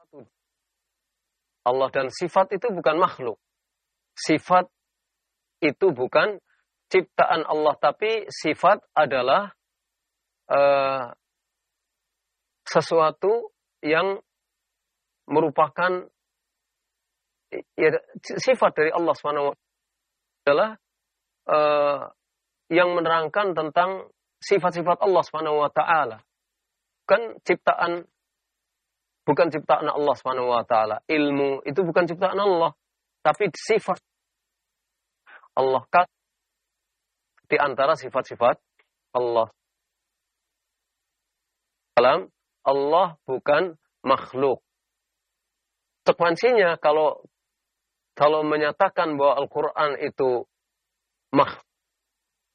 Allah dan sifat itu bukan makhluk. Sifat itu bukan ciptaan Allah, tapi sifat adalah sesuatu yang merupakan sifat dari Allah SWT, adalah yang menerangkan tentang sifat-sifat Allah SWT. Bukan ciptaan Allah SWT. Ilmu itu bukan ciptaan Allah, tapi sifat Allah. Di antara sifat-sifat Allah. Allah bukan makhluk. Konsekuensinya kalau menyatakan bahwa Al-Quran itu makhluk,